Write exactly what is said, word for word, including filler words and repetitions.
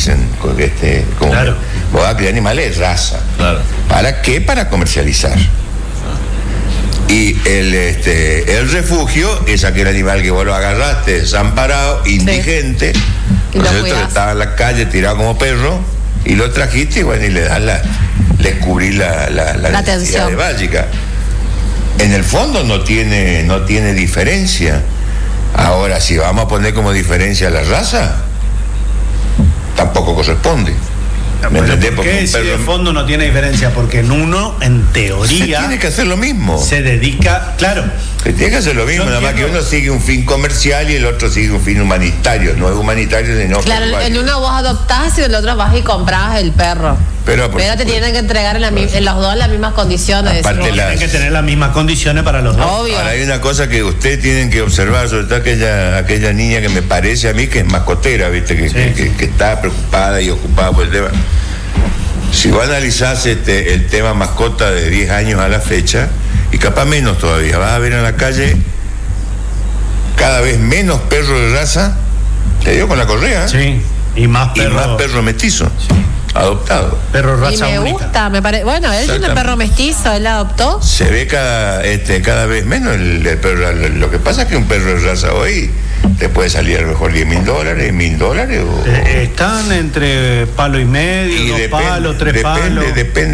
dicen, este, como claro. vos vas a criar animales de raza. Claro. ¿Para qué? Para comercializar. Y el, este, el refugio es aquel animal que vos lo agarraste desamparado, indigente, sí. ¿no es cierto? Estaba en la calle tirado como perro, y lo trajiste y bueno, y le das la, le descubrís la, la, la, la necesidad atención básica. En el fondo no tiene, no tiene diferencia. Ahora, si vamos a poner como diferencia la raza, tampoco corresponde. ¿Me entendés? ¿Por qué si de fondo no tiene diferencia? Porque en uno, en teoría... Se tiene que hacer lo mismo. Se dedica, claro. Se tiene que hacer lo mismo, nada más que uno sigue un fin comercial y el otro sigue un fin humanitario. No es humanitario, sino... Claro, en uno vos adoptás y en el otro vas y comprás el perro. Pero, Pero te tienen que entregar en, la, en los dos las mismas condiciones. Aparte las... Tienen que tener las mismas condiciones para los dos. Obvio. Ahora hay una cosa que ustedes tienen que observar, sobre todo aquella, aquella niña que me parece a mí que es mascotera, ¿viste? Que, sí. que, que, que está preocupada y ocupada por el tema. Si vos analizás este, el tema mascota de diez años a la fecha, y capaz menos todavía, vas a ver en la calle cada vez menos perros de raza, te digo con la correa, sí, y más perros y más perro metizo, sí. adoptado. Perro raza y me única. gusta, me parece. Bueno, él tiene un perro mestizo, él adoptó. Se ve cada, este, cada vez menos el, el perro. Lo que pasa es que un perro de raza hoy te puede salir a lo mejor diez mil dólares, mil dólares. O, eh, están entre palo y medio, y dos depende, palos, tres depende, palos. Depende